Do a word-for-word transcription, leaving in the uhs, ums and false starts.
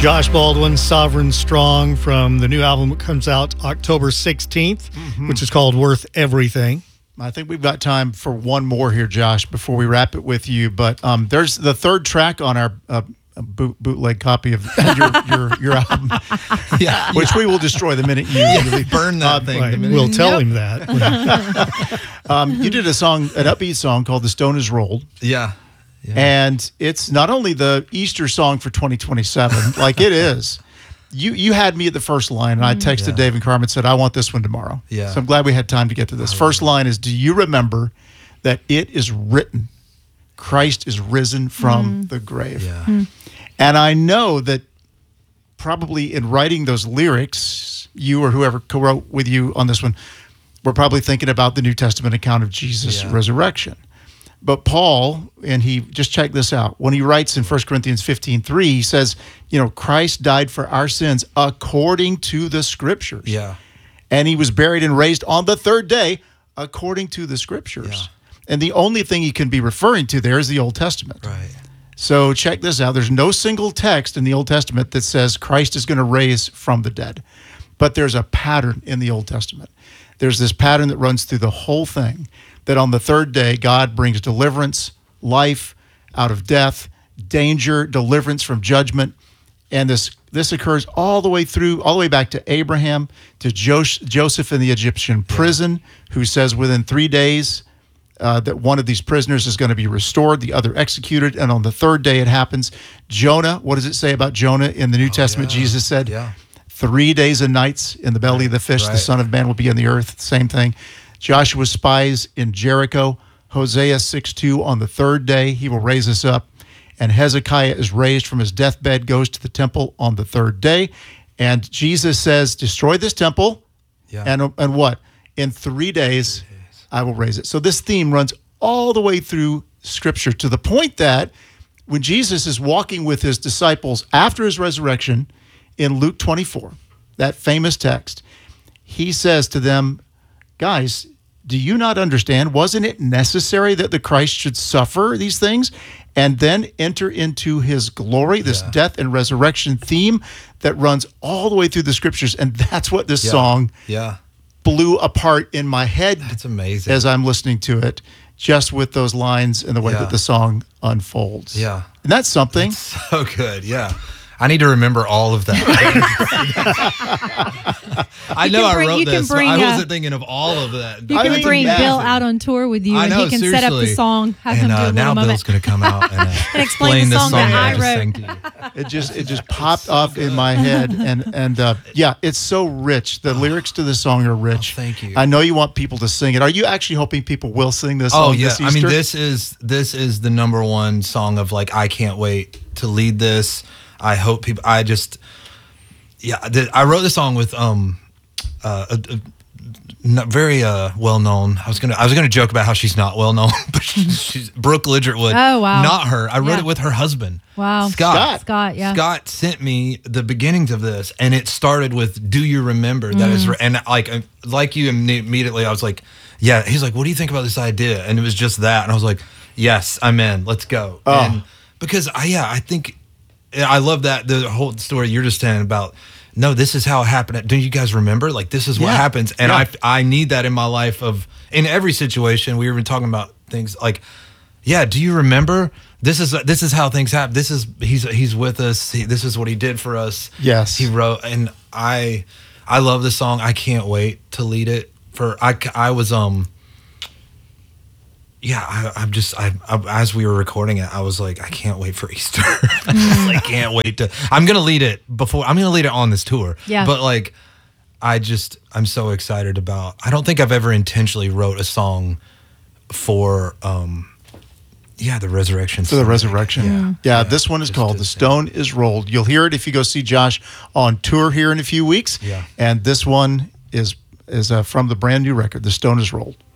Josh Baldwin, Sovereign Strong, from the new album that comes out October sixteenth, mm-hmm. which is called Worth Everything. I think we've got time for one more here, Josh, before we wrap it with you. But um, there's the third track on our uh, boot, bootleg copy of your your, your album, yeah, which yeah. we will destroy the minute you yeah, burn that uh, thing. Right. We'll tell yep. him that. um, you did a song, an upbeat song called "The Stone Is Rolled." Yeah. Yeah. And it's not only the Easter song for twenty twenty-seven, like it is. You you had me at the first line, and I texted yeah. Dave and Carmen and said, I want this one tomorrow. Yeah. So I'm glad we had time to get to this. First line is, do you remember that it is written, Christ is risen from mm. the grave? Yeah. Mm. And I know that probably in writing those lyrics, you or whoever co-wrote with you on this one, were probably thinking about the New Testament account of Jesus' yeah. resurrection. But Paul, and he, just check this out, when he writes in First Corinthians fifteen three, he says, you know, Christ died for our sins according to the Scriptures. Yeah. And he was buried and raised on the third day according to the Scriptures. Yeah. And the only thing he can be referring to there is the Old Testament. Right. So check this out. There's no single text in the Old Testament that says Christ is going to raise from the dead. But there's a pattern in the Old Testament. There's this pattern that runs through the whole thing, that on the third day, God brings deliverance, life out of death, danger, deliverance from judgment. And this this occurs all the way through, all the way back to Abraham, to jo- Joseph in the Egyptian prison, yeah. who says within three days uh, that one of these prisoners is going to be restored, the other executed. And on the third day it happens. Jonah, what does it say about Jonah in the New oh, Testament? Yeah. Jesus said, yeah. three days and nights in the belly right. of the fish, right. the Son of Man will be on the earth. Same thing. Joshua's spies in Jericho, Hosea six two, on the third day he will raise us up. And Hezekiah is raised from his deathbed, goes to the temple on the third day. And Jesus says, destroy this temple. Yeah. And, and what? In three days, three days, I will raise it. So this theme runs all the way through Scripture, to the point that when Jesus is walking with his disciples after his resurrection in Luke twenty-four, that famous text, he says to them, guys, do you not understand? Wasn't it necessary that the Christ should suffer these things and then enter into his glory, this yeah. death and resurrection theme that runs all the way through the Scriptures? And that's what this yeah. song yeah. blew apart in my head. That's amazing. As I'm listening to it, just with those lines and the way yeah. that the song unfolds. Yeah. And that's something. That's so good, yeah. I need to remember all of that. I know bring, I wrote this, bring, but I uh, wasn't thinking of all of that. You I can mean, bring massive. Bill out on tour with you, I and know, he can seriously. set up the song, have and him do uh, a little now moment. Bill's going to come out and, uh, and explain the this song song that I just wrote. sang to you. It just it just popped off in my head, and and uh, yeah, it's so rich. The lyrics to the song are rich. Oh, thank you. I know you want people to sing it. Are you actually hoping people will sing this Oh song yeah, this Easter? I mean this is this is the number one song of like I can't wait to lead this. I hope people. I just yeah. The, I wrote this song with um uh. A, a, Not very uh, well known. I was gonna I was gonna joke about how she's not well known, but she's, she's Brooke Ligertwood. Oh wow, not her. I wrote yeah. it with her husband. Wow, Scott. Scott. Scott, yeah. Scott sent me the beginnings of this, and it started with "Do you remember?" That mm. is, and like like you immediately, I was like, "Yeah." He's like, "What do you think about this idea?" And it was just that, and I was like, "Yes, I'm in. Let's go." Oh. And because I yeah, I think I love that the whole story you're just saying about. No, this is how it happened. Do you guys remember? Like, this is what yeah. happens. And yeah. I I need that in my life of, in every situation. We were even talking about things like, yeah, do you remember? This is this is how things happen. This is, he's he's with us. He, this is what he did for us. Yes. He wrote, and I I love this song. I can't wait to lead it. For, I, I was, um, yeah, I, I'm just, I, I, as we were recording it, I was like, I can't wait for Easter. I can't wait to, I'm going to lead it before, I'm going to lead it on this tour. Yeah. But like, I just, I'm so excited about, I don't think I've ever intentionally wrote a song for, um, yeah, the resurrection. For the resurrection. Yeah. Yeah, yeah. this one is Just called did The that. Stone is Rolled. You'll hear it if you go see Josh on tour here in a few weeks. Yeah. And this one is, is uh, from the brand new record, The Stone is Rolled.